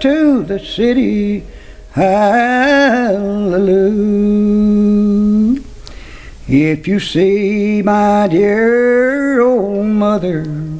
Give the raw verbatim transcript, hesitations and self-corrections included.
to the city. Hallelujah. If you see my dear old mother